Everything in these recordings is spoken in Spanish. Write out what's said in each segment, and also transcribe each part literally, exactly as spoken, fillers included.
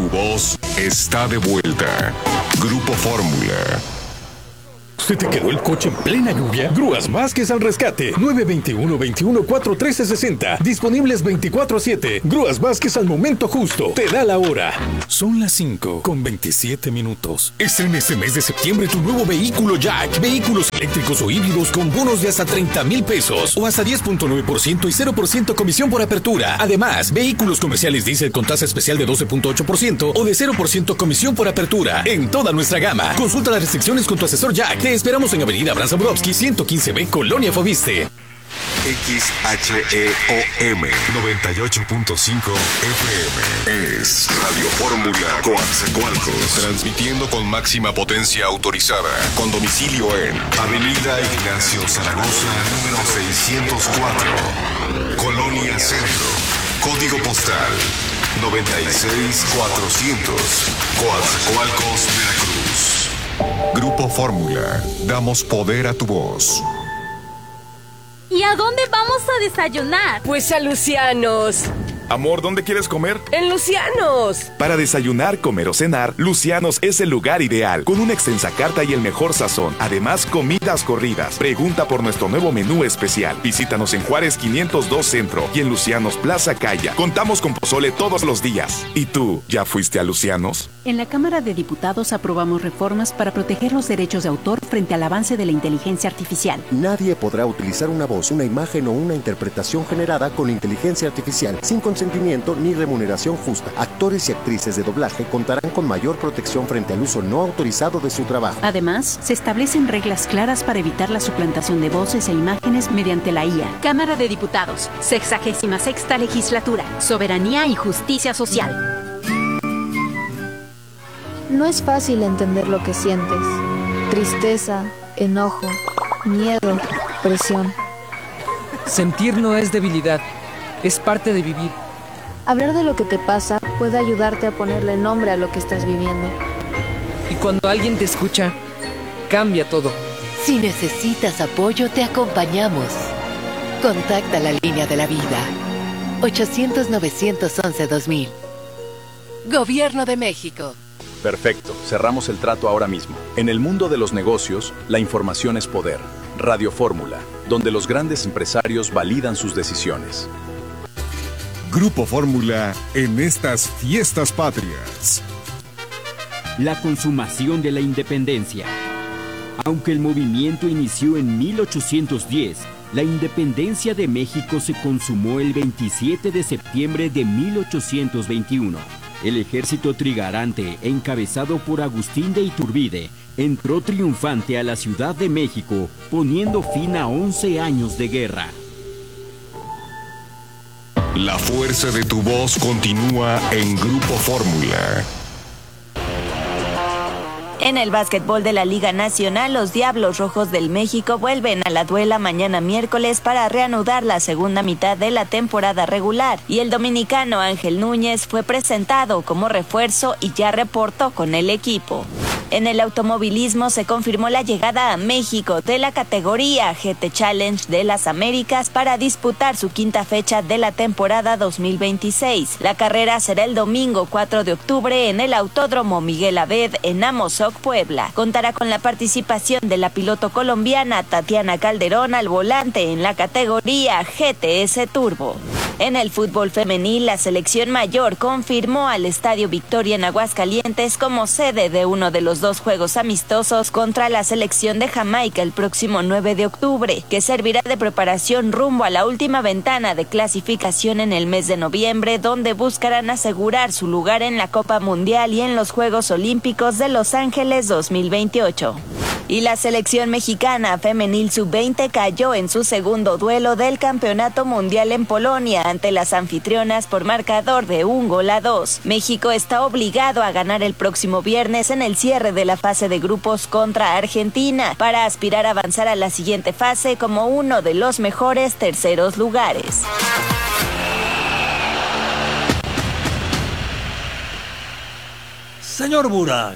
voz está de vuelta. Grupo Fórmula. ¿Se te quedó el coche en plena lluvia? Grúas Vázquez al rescate. nueve dos uno, veintiuno, cuarenta y tres sesenta. Disponibles veinticuatro siete. Grúas Vázquez al momento justo. Te da la hora. Son las cinco con veintisiete minutos. Estrena este mes de septiembre tu nuevo vehículo Jack. Vehículos eléctricos o híbridos con bonos de hasta treinta mil pesos. O hasta diez punto nueve por ciento y cero por ciento comisión por apertura. Además, vehículos comerciales diésel con tasa especial de doce punto ocho por ciento o de cero por ciento comisión por apertura. En toda nuestra gama. Consulta las restricciones con tu asesor Jack. Te esperamos en Avenida Abraham Zabrowski, ciento quince B, Colonia Foviste. X H E O M noventa y ocho punto cinco F M es Radio Fórmula Coatzacoalcos, transmitiendo con máxima potencia autorizada, con domicilio en Avenida Ignacio Zaragoza, número seiscientos cuatro, Colonia Centro, código postal noventa y seis mil cuatrocientos, Coatzacoalcos, Veracruz. Grupo Fórmula, damos poder a tu voz. ¿Y a dónde vamos a desayunar? Pues a Lucianos. Amor, ¿dónde quieres comer? En Lucianos. Para desayunar, comer o cenar, Lucianos es el lugar ideal, con una extensa carta y el mejor sazón. Además, comidas corridas. Pregunta por nuestro nuevo menú especial. Visítanos en Juárez quinientos dos Centro y en Lucianos Plaza Caya. Contamos con pozole todos los días. ¿Y tú, ya fuiste a Lucianos? En la Cámara de Diputados aprobamos reformas para proteger los derechos de autor frente al avance de la inteligencia artificial. Nadie podrá utilizar una voz, una imagen o una interpretación generada con inteligencia artificial sin consentimiento ni remuneración justa. Actores y actrices de doblaje contarán con mayor protección frente al uso no autorizado de su trabajo. Además, se establecen reglas claras para evitar la suplantación de voces e imágenes mediante la I A. Cámara de Diputados, sexagésima sexta legislatura, soberanía y justicia social. No es fácil entender lo que sientes. Tristeza, enojo, miedo, presión. Sentir no es debilidad, es parte de vivir. Hablar de lo que te pasa puede ayudarte a ponerle nombre a lo que estás viviendo. Y cuando alguien te escucha, cambia todo. Si necesitas apoyo, te acompañamos. Contacta la línea de la vida. ochocientos, novecientos once, dos mil. Gobierno de México. Perfecto, cerramos el trato ahora mismo. En el mundo de los negocios, la información es poder. Radio Fórmula, donde los grandes empresarios validan sus decisiones. Grupo Fórmula en estas fiestas patrias. La consumación de la independencia. Aunque el movimiento inició en mil ochocientos diez, la independencia de México se consumó el veintisiete de septiembre de mil ochocientos veintiuno. El ejército trigarante, encabezado por Agustín de Iturbide, entró triunfante a la Ciudad de México, poniendo fin a once años de guerra. La fuerza de tu voz continúa en Grupo Fórmula. En el básquetbol de la Liga Nacional, los Diablos Rojos del México vuelven a la duela mañana miércoles para reanudar la segunda mitad de la temporada regular, y el dominicano Ángel Núñez fue presentado como refuerzo y ya reportó con el equipo. En el automovilismo se confirmó la llegada a México de la categoría G T Challenge de las Américas para disputar su quinta fecha de la temporada dos mil veintiséis. La carrera será el domingo cuatro de octubre en el Autódromo Miguel Abed en Amozoc, Puebla. Contará con la participación de la piloto colombiana Tatiana Calderón al volante en la categoría G T S Turbo. En el fútbol femenil, la selección mayor confirmó al Estadio Victoria en Aguascalientes como sede de uno de los dos juegos amistosos contra la selección de Jamaica el próximo nueve de octubre, que servirá de preparación rumbo a la última ventana de clasificación en el mes de noviembre, donde buscarán asegurar su lugar en la Copa Mundial y en los Juegos Olímpicos de Los Ángeles dos mil veintiocho. Y la selección mexicana femenil sub veinte cayó en su segundo duelo del Campeonato Mundial en Polonia ante las anfitrionas por marcador de un gol a dos. México está obligado a ganar el próximo viernes en el cierre de la fase de grupos contra Argentina para aspirar a avanzar a la siguiente fase como uno de los mejores terceros lugares. Señor Burak.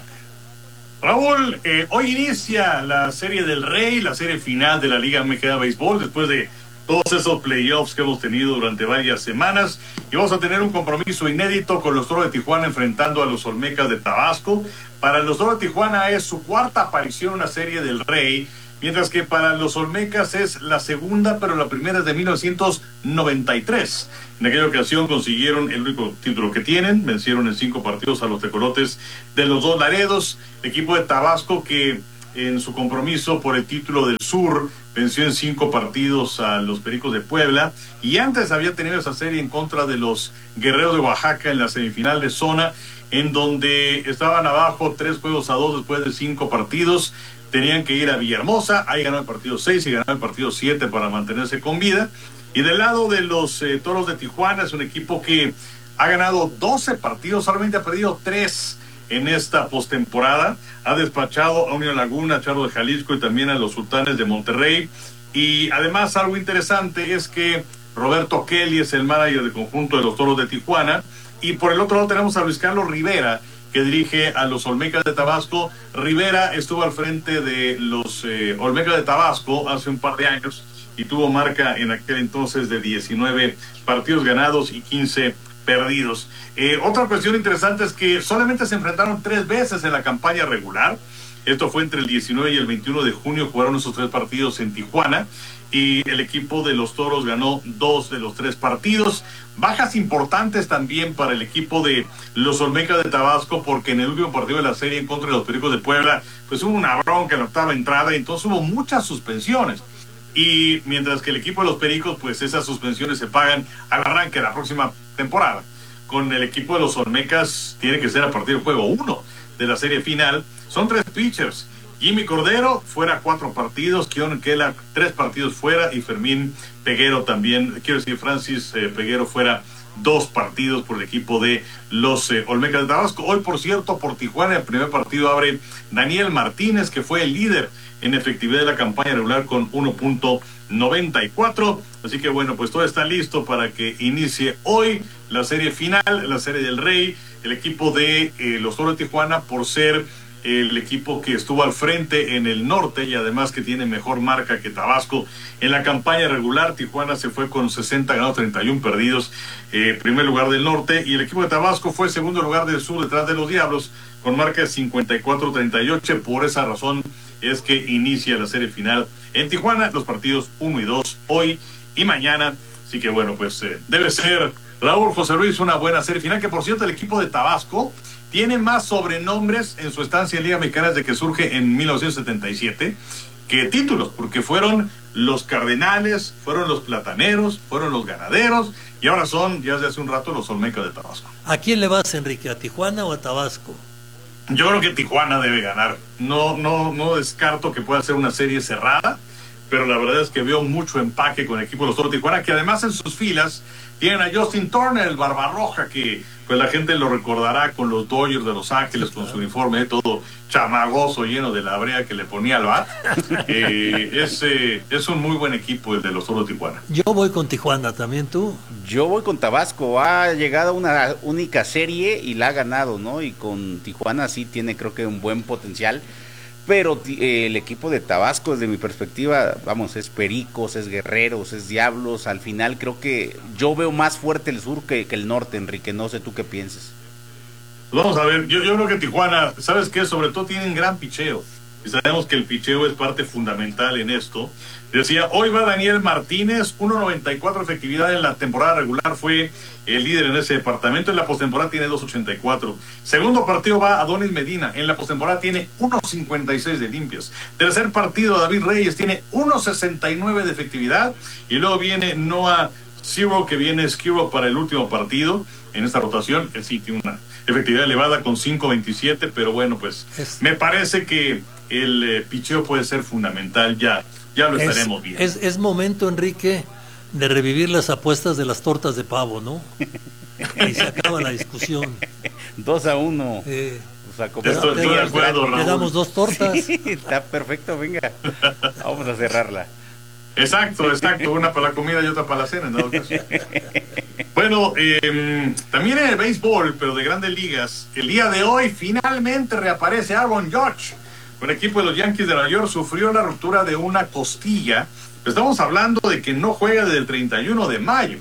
Raúl, eh, hoy inicia la Serie del Rey, la serie final de la Liga Mexicana de Béisbol, después de todos esos playoffs que hemos tenido durante varias semanas. Y vamos a tener un compromiso inédito con los Toros de Tijuana enfrentando a los Olmecas de Tabasco. Para los Toros de Tijuana es su cuarta aparición en una serie del Rey, mientras que para los Olmecas es la segunda, pero la primera es de mil novecientos noventa y tres. En aquella ocasión consiguieron el único título que tienen, vencieron en cinco partidos a los Tecolotes de los Dos Laredos, el equipo de Tabasco que en su compromiso por el título del Sur venció en cinco partidos a los Pericos de Puebla, y antes había tenido esa serie en contra de los Guerreros de Oaxaca en la semifinal de zona, en donde estaban abajo tres juegos a dos después de cinco partidos. Tenían que ir a Villahermosa, ahí ganó el partido seis y ganó el partido siete para mantenerse con vida. Y del lado de los eh, Toros de Tijuana, es un equipo que ha ganado doce partidos, solamente ha perdido tres en esta postemporada. Ha despachado a Unión Laguna, a Charros de Jalisco y también a los Sultanes de Monterrey. Y además algo interesante es que Roberto Kelly es el manager del conjunto de los Toros de Tijuana. Y por el otro lado tenemos a Luis Carlos Rivera, que dirige a los Olmecas de Tabasco. Rivera estuvo al frente de los eh, Olmecas de Tabasco hace un par de años y tuvo marca en aquel entonces de diecinueve partidos ganados y quince perdidos. Eh, otra cuestión interesante es que solamente se enfrentaron tres veces en la campaña regular. Esto fue entre el diecinueve y el veintiuno de junio, jugaron esos tres partidos en Tijuana y el equipo de los Toros ganó dos de los tres partidos. Bajas importantes también para el equipo de los Olmecas de Tabasco, porque en el último partido de la serie en contra de los Pericos de Puebla, pues hubo una bronca en la octava entrada y entonces hubo muchas suspensiones. Y mientras que el equipo de los Pericos, pues esas suspensiones se pagan al arranque de la próxima temporada. Con el equipo de los Olmecas tiene que ser a partir del juego uno de la serie final. Son tres pitchers. Jimmy Cordero fuera cuatro partidos, Kion Kela tres partidos fuera y Fermín Peguero también, quiero decir Francis eh, Peguero fuera dos partidos por el equipo de los eh, Olmecas de Tabasco. Hoy, por cierto, por Tijuana el primer partido abre Daniel Martínez, que fue el líder en efectividad de la campaña regular con uno punto noventa y cuatro. Así que bueno, pues todo está listo para que inicie hoy la serie final, la serie del Rey. El equipo de eh, los Toros de Tijuana, por ser el equipo que estuvo al frente en el norte y además que tiene mejor marca que Tabasco en la campaña regular. Tijuana se fue con sesenta ganados, treinta y uno perdidos, eh, primer lugar del norte, y el equipo de Tabasco fue segundo lugar del sur detrás de los Diablos con marca de cincuenta y cuatro treinta y ocho. Por esa razón es que inicia la serie final en Tijuana, los partidos uno y dos hoy y mañana. Así que bueno, pues eh, debe ser, Raúl José Luis, una buena serie final, que por cierto el equipo de Tabasco tiene más sobrenombres en su estancia en Liga Mexicana desde que surge en mil novecientos setenta y siete que títulos, porque fueron los Cardenales, fueron los Plataneros, fueron los Ganaderos y ahora son, ya desde hace un rato, los Olmecas de Tabasco. ¿A quién le vas, Enrique? ¿A Tijuana o a Tabasco? Yo creo que Tijuana debe ganar. No, no, no descarto que pueda ser una serie cerrada, pero la verdad es que veo mucho empaque con el equipo de los Toros de Tijuana, que además en sus filas tienen a Justin Turner, el Barbarroja, que pues la gente lo recordará con los Dodgers de Los Ángeles, con su uniforme todo chamagoso, lleno de la brea que le ponía al bat. eh, es, eh, es un muy buen equipo el de los Toros de Tijuana. Yo voy con Tijuana, ¿también tú? Yo voy con Tabasco. Ha llegado a una única serie y la ha ganado, ¿no? Y con Tijuana sí tiene, creo que un buen potencial. Pero eh, el equipo de Tabasco, desde mi perspectiva, vamos, es Pericos, es Guerreros, es Diablos. Al final creo que yo veo más fuerte el sur que, que el norte, Enrique. No sé tú qué pienses. Vamos a ver, yo, yo creo que Tijuana, ¿sabes qué? Sobre todo tienen gran picheo. Y sabemos que el picheo es parte fundamental en esto. Decía, hoy va Daniel Martínez, uno noventa y cuatro efectividad en la temporada regular, fue el líder en ese departamento. En la postemporada tiene dos ochenta y cuatro. Segundo partido va Adonis Medina, en la postemporada tiene uno cincuenta y seis de limpias. Tercer partido David Reyes tiene uno sesenta y nueve de efectividad. Y luego viene Noah Zero, que viene Skiro para el último partido en esta rotación. Él sí tiene una efectividad elevada con cinco veintisiete, pero bueno, pues es, me parece que el eh, picheo puede ser fundamental. Ya, ya lo estaremos es, viendo. Es, es momento, Enrique, de revivir las apuestas de las tortas de pavo, ¿no? Y se acaba la discusión. Dos a uno. Eh, o sea, como estoy de acuerdo, Raúl. Le damos dos tortas. Sí, está perfecto, venga. Vamos a cerrarla. Exacto, exacto, una para la comida y otra para la cena, en dado caso. Bueno, eh, también en el béisbol, pero de Grandes Ligas, el día de hoy finalmente reaparece Aaron Judge. Con el equipo de los Yankees de Nueva York sufrió la ruptura de una costilla Estamos hablando de que no juega desde el treinta y uno de mayo.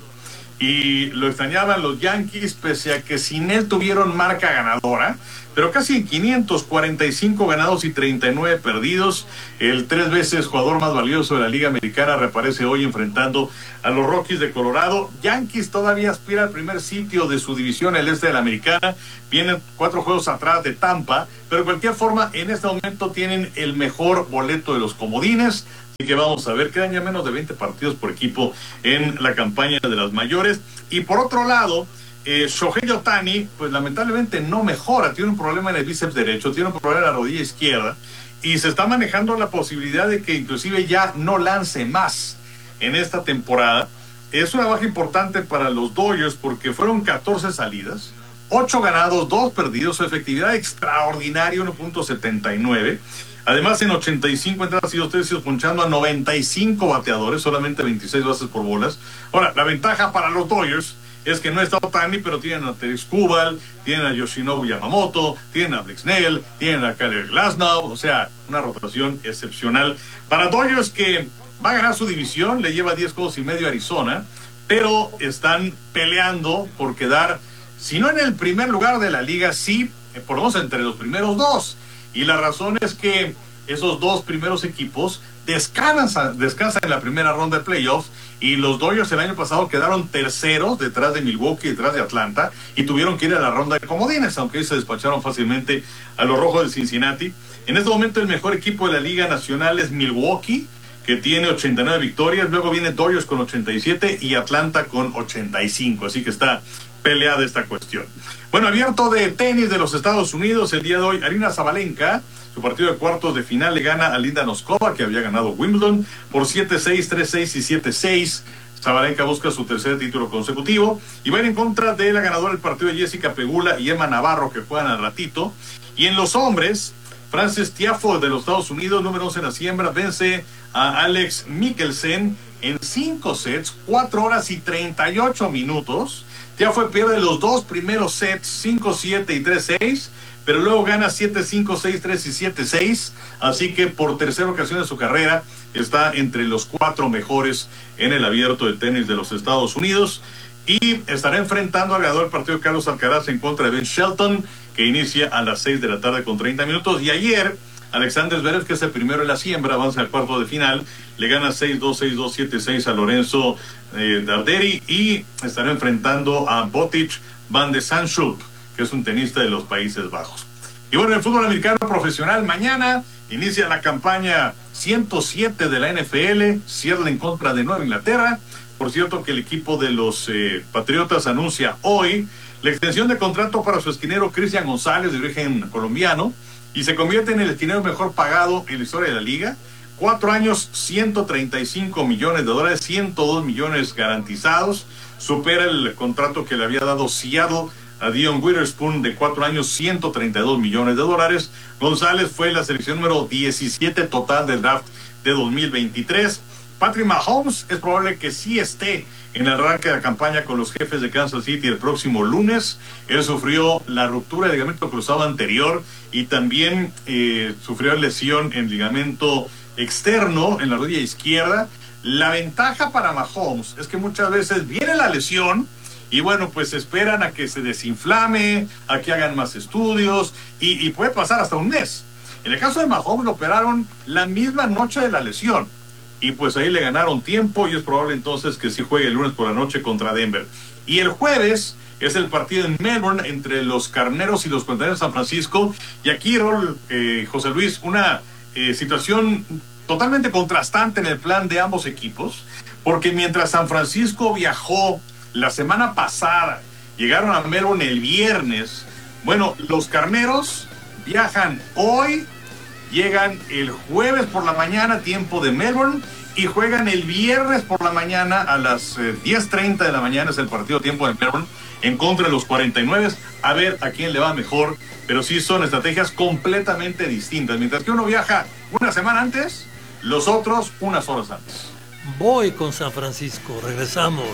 Y lo extrañaban los Yankees, pese a que sin él tuvieron marca ganadora, pero casi en quinientos cuarenta y cinco ganados y treinta y nueve perdidos. El tres veces jugador más valioso de la Liga Americana reaparece hoy enfrentando a los Rockies de Colorado. Yankees todavía aspira al primer sitio de su división, el este de la Americana. Vienen cuatro juegos atrás de Tampa, pero de cualquier forma, en este momento tienen el mejor boleto de los comodines. Así que vamos a ver, quedan ya menos de veinte partidos por equipo en la campaña de las mayores. Y por otro lado, eh, Shohei Ohtani, pues lamentablemente no mejora, tiene un problema en el bíceps derecho, tiene un problema en la rodilla izquierda, y se está manejando la posibilidad de que inclusive ya no lance más en esta temporada. Es una baja importante para los Dodgers porque fueron catorce salidas, ocho ganados, dos perdidos, su efectividad extraordinaria, uno punto setenta y nueve. Además, en ochenta y cinco entradas y dos tercios, ponchando a noventa y cinco bateadores, solamente veintiséis bases por bolas. Ahora, la ventaja para los Dodgers es que no está Ohtani, pero tienen a Tex Kubal, tienen a Yoshinobu Yamamoto, tienen a Blake Snell, tienen a Kyler Glasnow, o sea, una rotación excepcional. Para Dodgers, que va a ganar su división, le lleva diez juegos y medio a Arizona, pero están peleando por quedar, si no en el primer lugar de la liga, sí, por lo menos entre los primeros dos. Y la razón es que esos dos primeros equipos descansan, descansan en la primera ronda de playoffs, y los Dodgers el año pasado quedaron terceros detrás de Milwaukee, detrás de Atlanta, y tuvieron que ir a la ronda de comodines, aunque ahí se despacharon fácilmente a los Rojos de Cincinnati. En este momento el mejor equipo de la Liga Nacional es Milwaukee, que tiene ochenta y nueve victorias, luego viene Dodgers con ochenta y siete y Atlanta con ochenta y cinco, así que está peleada esta cuestión. Bueno, abierto de tenis de los Estados Unidos, el día de hoy, Aryna Sabalenka, su partido de cuartos de final le gana a Linda Noskova, que había ganado Wimbledon, por siete seis, tres seis y siete seis. Sabalenka busca su tercer título consecutivo y va a ir en contra de la ganadora del partido de Jessica Pegula y Emma Navarro, que juegan al ratito. Y en los hombres, Frances Tiafoe de los Estados Unidos, número once en la siembra, vence a Alex Mikkelsen en cinco sets, cuatro horas y treinta y ocho minutos. Tiafoe pierde los dos primeros sets, cinco siete y tres seis, pero luego gana siete cinco, seis tres y siete seis, así que por tercera ocasión en su carrera está entre los cuatro mejores en el abierto de tenis de los Estados Unidos, y estará enfrentando al ganador del partido Carlos Alcaraz en contra de Ben Shelton, que inicia a las seis de la tarde con treinta minutos. Y ayer Alexander Zverev, que es el primero en la siembra, avanza al cuarto de final, le gana seis dos, seis dos, siete seis a Lorenzo eh, Darderi, y estará enfrentando a Botic van de Zandschulp, que es un tenista de los Países Bajos. Y bueno, el fútbol americano profesional, mañana inicia la campaña ciento siete de la N F L, Seattle en contra de Nueva Inglaterra. Por cierto, que el equipo de los eh, Patriotas anuncia hoy la extensión de contrato para su esquinero Cristian González, de origen colombiano, y se convierte en el esquinero mejor pagado en la historia de la liga. Cuatro años, ciento treinta y cinco millones de dólares, ciento dos millones garantizados. Supera el contrato que le había dado Seattle a Dion Witherspoon de cuatro años, ciento treinta y dos millones de dólares. González fue la selección número diecisiete total del draft de dos mil veintitrés. Patrick Mahomes es probable que sí esté en el arranque de la campaña con los Jefes de Kansas City el próximo lunes. Él sufrió la ruptura del ligamento cruzado anterior y también eh, sufrió lesión en ligamento externo en la rodilla izquierda. La ventaja para Mahomes es que muchas veces viene la lesión y bueno, pues esperan a que se desinflame, a que hagan más estudios y, y puede pasar hasta un mes. En el caso de Mahomes lo operaron la misma noche de la lesión y pues ahí le ganaron tiempo y es probable entonces que sí juegue el lunes por la noche contra Denver. Y el jueves es el partido en Melbourne entre los Carneros y los Cuentaneros de San Francisco. Y aquí, Rol, eh, José Luis, una eh, situación totalmente contrastante en el plan de ambos equipos, porque mientras San Francisco viajó la semana pasada, llegaron a Melbourne el viernes, bueno, los Carneros viajan hoy, llegan el jueves por la mañana, tiempo de Melbourne, y juegan el viernes por la mañana a las eh, diez treinta de la mañana, es el partido tiempo de Melbourne, en contra de los cuarenta y nueve, a ver a quién le va mejor, pero sí son estrategias completamente distintas. Mientras que uno viaja una semana antes, los otros unas horas antes. Voy con San Francisco, regresamos.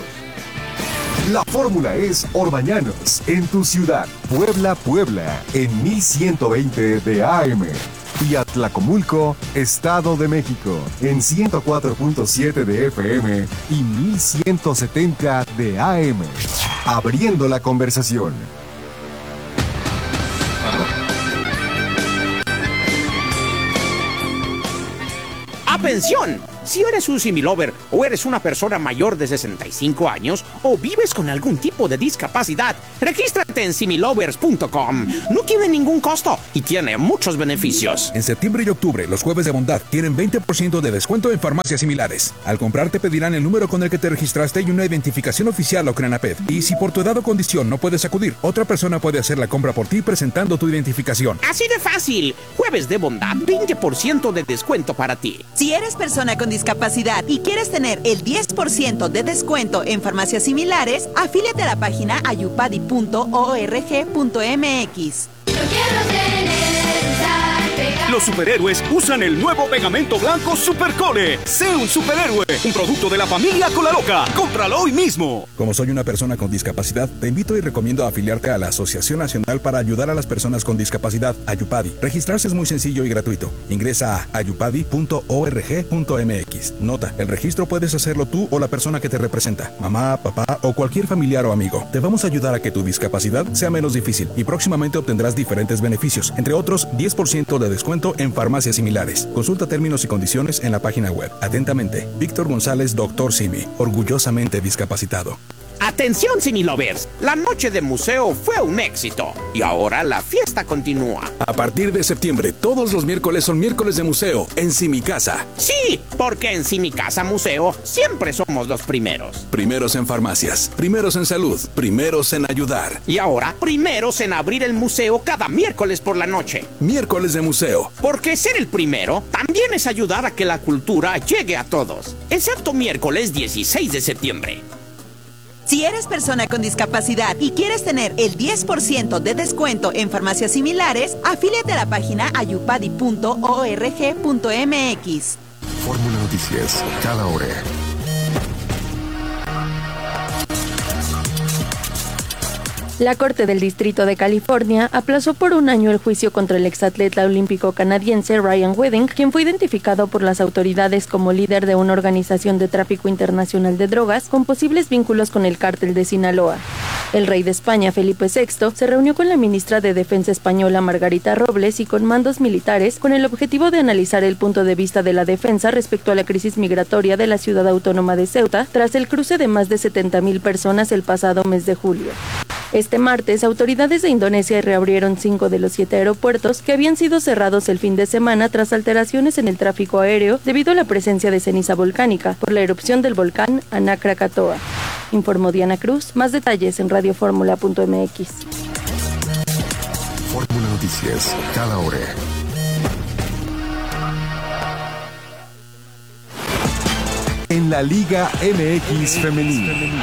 La fórmula es Orbañanos, en tu ciudad. Puebla, Puebla, en mil ciento veinte de A M. y Atlacomulco, Estado de México, en ciento cuatro punto siete de F M y mil ciento setenta de A M. Abriendo la conversación. ¡Atención! Si eres un similover o eres una persona mayor de sesenta y cinco años o vives con algún tipo de discapacidad, regístrate en similovers punto com. No tiene ningún costo y tiene muchos beneficios. En septiembre y octubre, los jueves de bondad tienen veinte por ciento de descuento en farmacias similares. Al comprar te pedirán el número con el que te registraste y una identificación oficial o CRENAPED. Y si por tu edad o condición no puedes acudir, otra persona puede hacer la compra por ti presentando tu identificación. Así de fácil. Jueves de bondad, veinte por ciento de descuento para ti. Si eres persona con discapacidad y quieres tener el diez por ciento de descuento en farmacias similares, afíliate a la página ayupadi punto org punto mx. Los superhéroes usan el nuevo pegamento blanco Supercole. Sé un superhéroe, un producto de la familia Colaloca. Cómpralo hoy mismo. Como soy una persona con discapacidad, te invito y recomiendo afiliarte a la Asociación Nacional para Ayudar a las Personas con Discapacidad, Ayupadi. Registrarse es muy sencillo y gratuito. Ingresa a ayupadi punto org punto mx. Nota, el registro puedes hacerlo tú o la persona que te representa, mamá, papá o cualquier familiar o amigo. Te vamos a ayudar a que tu discapacidad sea menos difícil y próximamente obtendrás diferentes beneficios, entre otros diez por ciento de descuento en farmacias similares. Consulta términos y condiciones en la página web. Atentamente, Víctor González, doctor Simi, orgullosamente discapacitado. Atención Similovers, la noche de museo fue un éxito y ahora la fiesta continúa. A partir de septiembre, todos los miércoles son miércoles de museo en Simicasa. Sí, porque en Simicasa Museo siempre somos los primeros. Primeros en farmacias, primeros en salud, primeros en ayudar. Y ahora, primeros en abrir el museo cada miércoles por la noche. Miércoles de museo. Porque ser el primero también es ayudar a que la cultura llegue a todos. Excepto miércoles dieciséis de septiembre. Si eres persona con discapacidad y quieres tener el diez por ciento de descuento en farmacias similares, afíliate a la página ayupadi punto org punto mx. Fórmula Noticias, cada hora. La Corte del Distrito de California aplazó por un año el juicio contra el exatleta olímpico canadiense Ryan Wedding, quien fue identificado por las autoridades como líder de una organización de tráfico internacional de drogas con posibles vínculos con el cártel de Sinaloa. El rey de España, Felipe sexto, se reunió con la ministra de Defensa española, Margarita Robles, y con mandos militares con el objetivo de analizar el punto de vista de la defensa respecto a la crisis migratoria de la ciudad autónoma de Ceuta tras el cruce de más de setenta mil personas el pasado mes de julio. Este martes, autoridades de Indonesia reabrieron cinco de los siete aeropuertos que habían sido cerrados el fin de semana tras alteraciones en el tráfico aéreo debido a la presencia de ceniza volcánica por la erupción del volcán Anak Krakatoa. Informó Diana Cruz. Más detalles en radio fórmula punto mx. Fórmula Noticias, cada hora. En la Liga M X Femenil.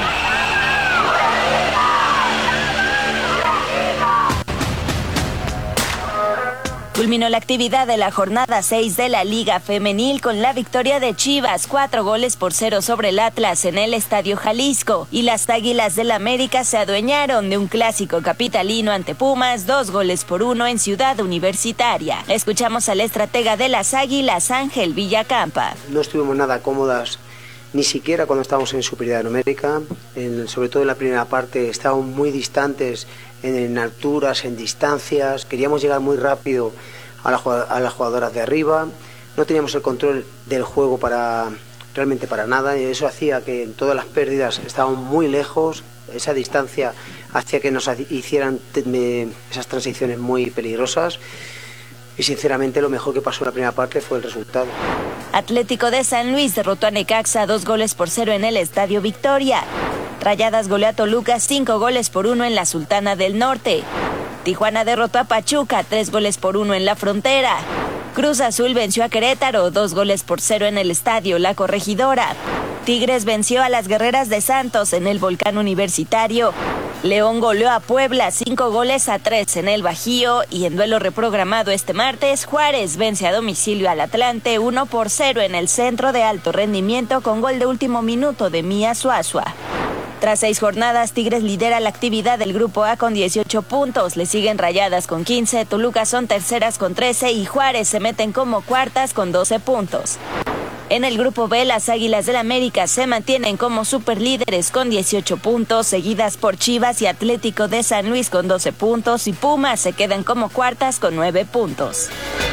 Culminó la actividad de la jornada seis de la Liga Femenil con la victoria de Chivas, cuatro goles por cero sobre el Atlas en el Estadio Jalisco. Y las Águilas del América se adueñaron de un clásico capitalino ante Pumas, dos goles por uno en Ciudad Universitaria. Escuchamos al estratega de las Águilas, Ángel Villacampa. No estuvimos nada cómodas, ni siquiera cuando estábamos en superioridad numérica. En, sobre todo en la primera parte estábamos muy distantes en, en alturas, en distancias. Queríamos llegar muy rápido a, la, a las jugadoras de arriba. No teníamos el control del juego para realmente para nada, y eso hacía que en todas las pérdidas estábamos muy lejos. Esa distancia hacía que nos hicieran esas transiciones muy peligrosas. Y sinceramente lo mejor que pasó en la primera parte fue el resultado. Atlético de San Luis derrotó a Necaxa dos goles por cero en el Estadio Victoria. Rayadas goleó a Toluca cinco goles por uno en la Sultana del Norte. Tijuana derrotó a Pachuca tres goles por uno en la Frontera. Cruz Azul venció a Querétaro dos goles por cero en el Estadio La Corregidora. Tigres venció a las Guerreras de Santos en el Volcán Universitario. León goleó a Puebla cinco goles a tres en el Bajío, y en duelo reprogramado este martes, Juárez vence a domicilio al Atlante uno por cero en el Centro de Alto Rendimiento con gol de último minuto de Mía Suazua. Tras seis jornadas, Tigres lidera la actividad del Grupo A con dieciocho puntos. Le siguen Rayadas con quince, Toluca son terceras con trece y Juárez se meten como cuartas con doce puntos. En el Grupo B, las Águilas del América se mantienen como superlíderes con dieciocho puntos, seguidas por Chivas y Atlético de San Luis con doce puntos y Pumas se quedan como cuartas con nueve puntos.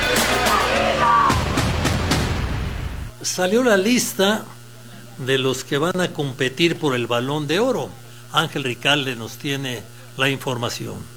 Salió la lista de los que van a competir por el Balón de Oro. Ángel Ricalde nos tiene la información.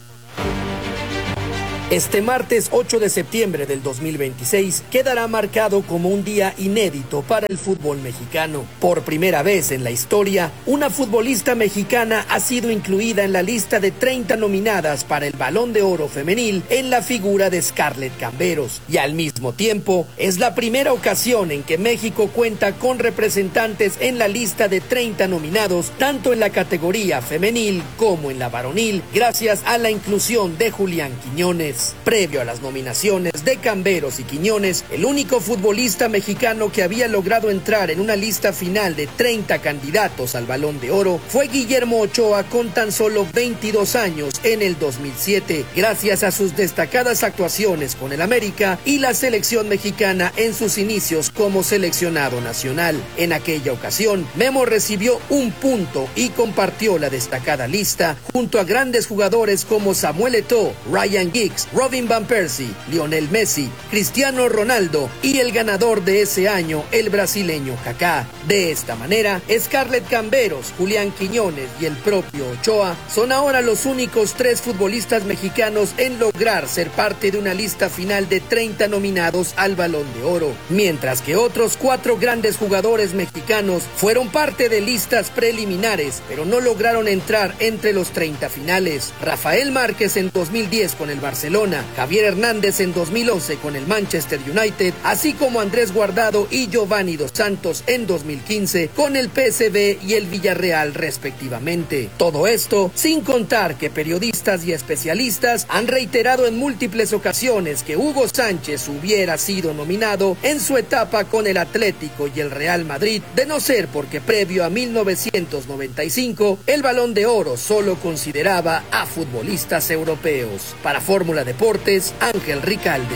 Este martes ocho de septiembre del dos mil veintiséis quedará marcado como un día inédito para el fútbol mexicano. Por primera vez en la historia, una futbolista mexicana ha sido incluida en la lista de treinta nominadas para el Balón de Oro femenil en la figura de Scarlett Camberos. Y al mismo tiempo, es la primera ocasión en que México cuenta con representantes en la lista de treinta nominados, tanto en la categoría femenil como en la varonil, gracias a la inclusión de Julián Quiñones. Previo a las nominaciones de Camberos y Quiñones, el único futbolista mexicano que había logrado entrar en una lista final de treinta candidatos al Balón de Oro fue Guillermo Ochoa con tan solo veintidós años en el dos mil siete, gracias a sus destacadas actuaciones con el América y la selección mexicana en sus inicios como seleccionado nacional. En aquella ocasión, Memo recibió un punto y compartió la destacada lista junto a grandes jugadores como Samuel Eto'o, Ryan Giggs, Robin Van Persie, Lionel Messi, Cristiano Ronaldo y el ganador de ese año, el brasileño Kaká. De esta manera, Scarlett Camberos, Julián Quiñones y el propio Ochoa son ahora los únicos tres futbolistas mexicanos en lograr ser parte de una lista final de treinta nominados al Balón de Oro, mientras que otros cuatro grandes jugadores mexicanos fueron parte de listas preliminares, pero no lograron entrar entre los treinta finales. Rafael Márquez en dos mil diez con el Barcelona, Javier Hernández en dos mil once con el Manchester United, así como Andrés Guardado y Giovanni Dos Santos en dos mil quince con el P S V y el Villarreal respectivamente. Todo esto sin contar que periodistas y especialistas han reiterado en múltiples ocasiones que Hugo Sánchez hubiera sido nominado en su etapa con el Atlético y el Real Madrid, de no ser porque previo a mil novecientos noventa y cinco el Balón de Oro solo consideraba a futbolistas europeos. Para Fórmula Deportes, Ángel Ricalde.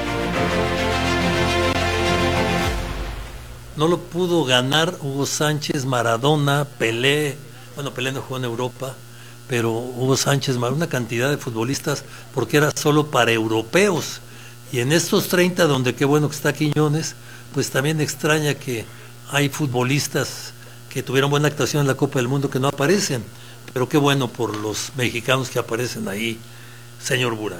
No lo pudo ganar Hugo Sánchez, Maradona, Pelé. Bueno, Pelé no jugó en Europa, pero Hugo Sánchez, una cantidad de futbolistas, porque era solo para europeos. Y en estos treinta, donde qué bueno que está Quiñones, pues también extraña que hay futbolistas que tuvieron buena actuación en la Copa del Mundo que no aparecen. Pero qué bueno por los mexicanos que aparecen ahí, señor Burak.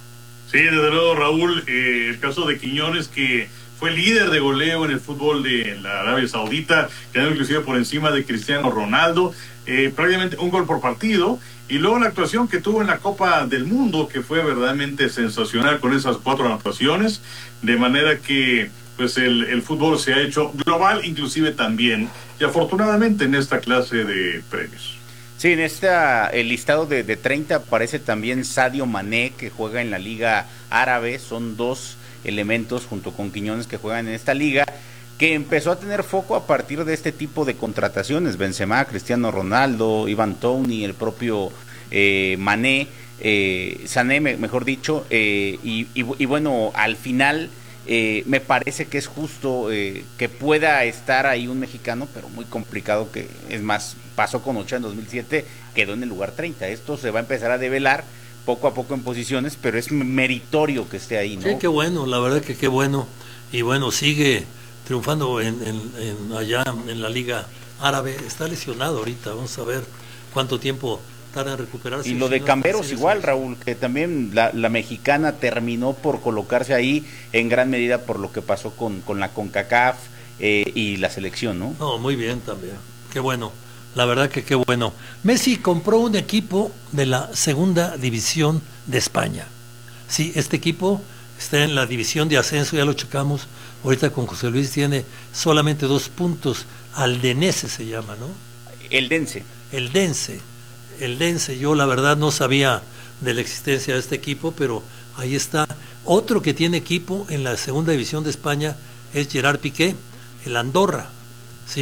Sí, desde luego, Raúl, eh, el caso de Quiñones, que fue líder de goleo en el fútbol de la Arabia Saudita, quedando inclusive por encima de Cristiano Ronaldo, eh, prácticamente un gol por partido, y luego la actuación que tuvo en la Copa del Mundo, que fue verdaderamente sensacional con esas cuatro anotaciones, de manera que pues el, el fútbol se ha hecho global, inclusive también, y afortunadamente en esta clase de premios. Sí, en esta, el listado de, de treinta aparece también Sadio Mané, que juega en la Liga Árabe. Son dos elementos junto con Quiñones que juegan en esta liga, que empezó a tener foco a partir de este tipo de contrataciones. Benzema, Cristiano Ronaldo, Ivan Toney, el propio eh, Mané, eh, Sané, me, mejor dicho, eh, y, y, y bueno, al final eh, me parece que es justo eh, que pueda estar ahí un mexicano, pero muy complicado, que es más, pasó con Ochoa en dos mil siete, quedó en el lugar treinta. Esto se va a empezar a develar poco a poco en posiciones, pero es meritorio que esté ahí, ¿no? Sí, qué bueno, la verdad que qué bueno. Y bueno, sigue triunfando en, en, en allá en la Liga Árabe. Está lesionado ahorita, vamos a ver cuánto tiempo tarda en recuperarse. Y lo de Camberos igual, Raúl, que también la, la mexicana terminó por colocarse ahí en gran medida por lo que pasó con, con la CONCACAF eh, y la selección, ¿no? No, muy bien también, qué bueno. La verdad que qué bueno. Messi compró un equipo de la segunda división de España. Sí, este equipo está en la división de ascenso, ya lo checamos. Ahorita con José Luis tiene solamente dos puntos. Aldense se llama, ¿no? Eldense. Eldense. Eldense. Yo la verdad no sabía de la existencia de este equipo, pero ahí está. Otro que tiene equipo en la segunda división de España es Gerard Piqué, el Andorra, ¿sí?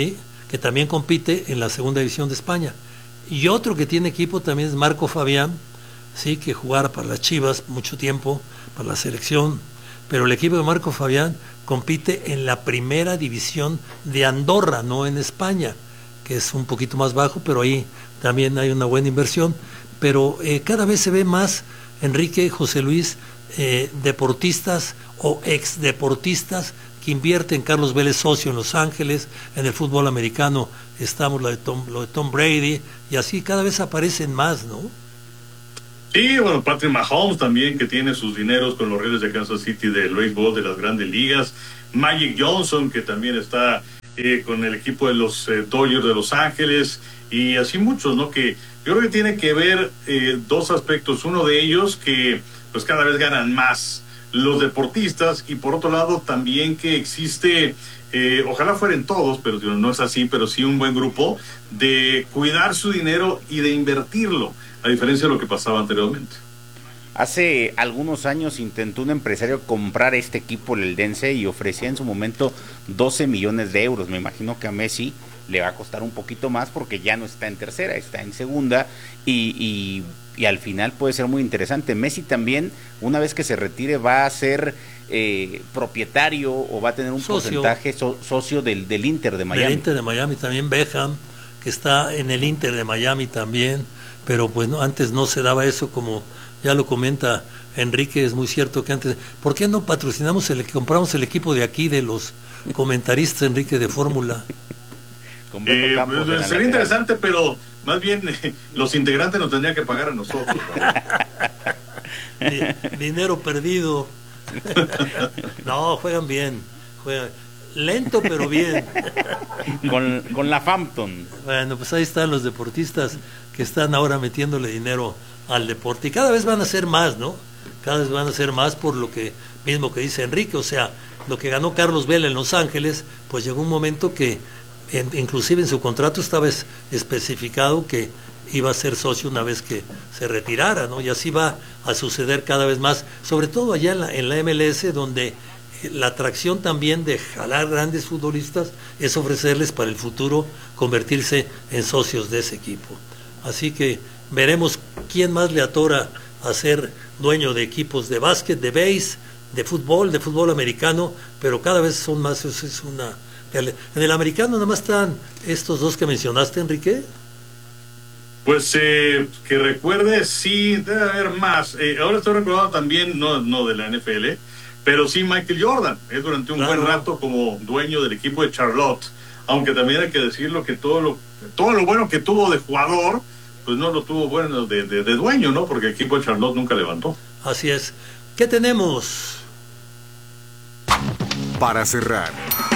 que también compite en la segunda división de España. Y otro que tiene equipo también es Marco Fabián, sí, que jugara para las Chivas mucho tiempo, para la selección, pero el equipo de Marco Fabián compite en la primera división de Andorra, no en España, que es un poquito más bajo, pero ahí también hay una buena inversión. Pero eh, cada vez se ve más, Enrique, José Luis, eh, deportistas o exdeportistas que invierten. Carlos Vélez, socio en Los Ángeles, en el fútbol americano estamos lo de Tom, lo de Tom Brady, y así cada vez aparecen más, ¿no? Sí, bueno, Patrick Mahomes también, que tiene sus dineros con los Reyes de Kansas City del béisbol de las Grandes Ligas. Magic Johnson, que también está eh, con el equipo de los eh, Dodgers de Los Ángeles, y así muchos, ¿no? Que yo creo que tiene que ver eh, dos aspectos. Uno de ellos, que pues cada vez ganan más los deportistas, y por otro lado también que existe, eh, ojalá fueran todos, pero no es así, pero sí un buen grupo de cuidar su dinero y de invertirlo, a diferencia de lo que pasaba anteriormente. Hace algunos años intentó un empresario comprar este equipo, el Eldense, y ofrecía en su momento doce millones de euros. Me imagino que a Messi le va a costar un poquito más porque ya no está en tercera, está en segunda, y, y, y al final puede ser muy interesante. Messi también, una vez que se retire, va a ser eh, propietario o va a tener un socio. porcentaje so, socio del, del Inter de Miami. Del Inter de Miami también, Beckham, que está en el Inter de Miami también, pero pues no, antes no se daba eso, como ya lo comenta Enrique. Es muy cierto que antes, ¿por qué no patrocinamos, el compramos el equipo de aquí de los comentaristas, Enrique, de Fórmula? Eh, pues, sería interesante, pero más bien eh, los integrantes nos tendrían que pagar a nosotros. Dinero perdido. No, juegan bien, juegan lento pero bien. Con, con la Hampton. Bueno, pues ahí están los deportistas que están ahora metiéndole dinero al deporte, y cada vez van a ser más, ¿no? Cada vez van a ser más, por lo que mismo que dice Enrique. O sea, lo que ganó Carlos Vela en Los Ángeles, pues llegó un momento que en, inclusive en su contrato estaba es, especificado que iba a ser socio una vez que se retirara, ¿no? Y así va a suceder cada vez más, sobre todo allá en la, en la M L S, donde la atracción también de jalar grandes futbolistas es ofrecerles para el futuro convertirse en socios de ese equipo. Así que veremos quién más le atora a ser dueño de equipos de básquet, de base, de fútbol, de fútbol americano, pero cada vez son más. Eso es una. En el americano nada más están estos dos que mencionaste, Enrique. Pues eh, que recuerde, sí, debe haber más. Eh, ahora estoy recordando también, no, no de la N F L, pero sí Michael Jordan. Es durante un claro. buen rato como dueño del equipo de Charlotte. Aunque también hay que decirlo que todo lo, todo lo bueno que tuvo de jugador, pues no lo tuvo bueno de, de, de dueño, ¿no? Porque el equipo de Charlotte nunca levantó. Así es. ¿Qué tenemos? Para cerrar.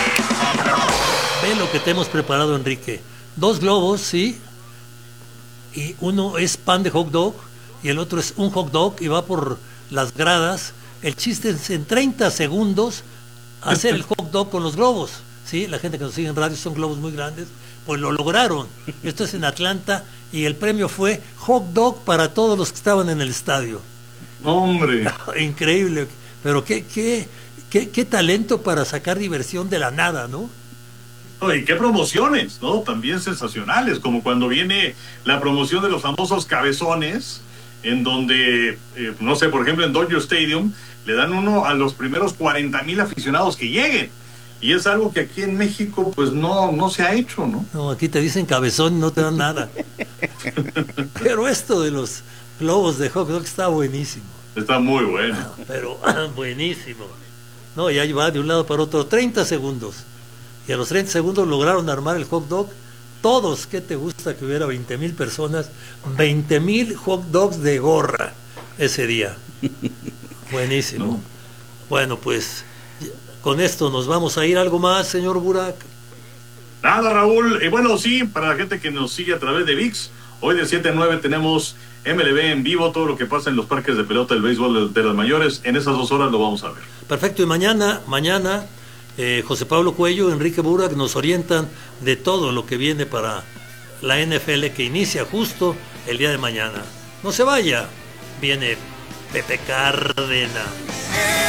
Ve lo que te hemos preparado, Enrique. Dos globos, ¿sí? Y uno es pan de hot dog y el otro es un hot dog y va por las gradas. El chiste es en treinta segundos hacer el hot dog con los globos, ¿sí? La gente que nos sigue en radio, son globos muy grandes, pues lo lograron. Esto es en Atlanta y el premio fue hot dog para todos los que estaban en el estadio. ¡Hombre! Increíble, pero qué, qué, qué, qué talento para sacar diversión de la nada, ¿no? Y qué promociones, ¿no? También sensacionales, como cuando viene la promoción de los famosos cabezones, en donde, eh, no sé, por ejemplo en Dodger Stadium, le dan uno a los primeros cuarenta mil aficionados que lleguen. Y es algo que aquí en México, pues no, no se ha hecho, ¿no? No, aquí te dicen cabezón y no te dan nada. Pero esto de los globos de hot dog está buenísimo. Está muy bueno. Pero buenísimo. No, y ahí va de un lado para otro, treinta segundos. Y a los treinta segundos lograron armar el hot dog. Todos, ¿qué te gusta que hubiera veinte mil personas? veinte mil hot dogs de gorra ese día. Buenísimo. No. Bueno, pues con esto nos vamos a ir. ¿Algo más, señor Burak? Nada, Raúl. Y eh, bueno, sí, para la gente que nos sigue a través de V I X, hoy de siete a nueve tenemos M L B en vivo, todo lo que pasa en los parques de pelota del béisbol de, de las mayores. En esas dos horas lo vamos a ver. Perfecto. Y mañana, mañana... Eh, José Pablo Cuello, Enrique Burak nos orientan de todo lo que viene para la N F L, que inicia justo el día de mañana. No se vaya, viene Pepe Cárdenas.